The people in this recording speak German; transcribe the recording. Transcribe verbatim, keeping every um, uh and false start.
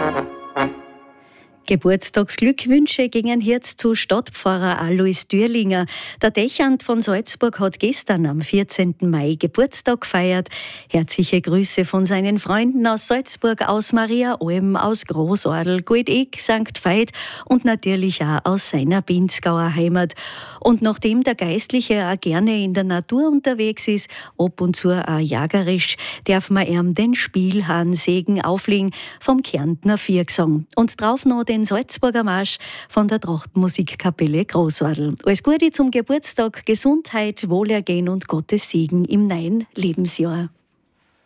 Geburtstagsglückwünsche gingen jetzt zu Stadtpfarrer Alois Dürlinger. Der Dechant von Salzburg hat gestern am vierzehnten Mai Geburtstag gefeiert. Herzliche Grüße von seinen Freunden aus Salzburg, aus Maria Alm, aus Großadel, Goldegg, Sankt Veit und natürlich auch aus seiner Pinzgauer Heimat. Und nachdem der Geistliche auch gerne in der Natur unterwegs ist, ab und zu auch jagerisch, darf man ihm den Spielhahnsegen auflegen vom Kärntner Viergesang. Und drauf noch den Salzburger Marsch von der Trachtmusikkapelle Großadel. Alles Gute zum Geburtstag, Gesundheit, Wohlergehen und Gottes Segen im neuen Lebensjahr.